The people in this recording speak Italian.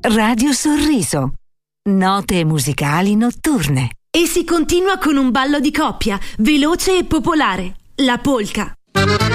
Radio Sorriso. Note musicali notturne. E si continua con un ballo di coppia, veloce e popolare, la polka.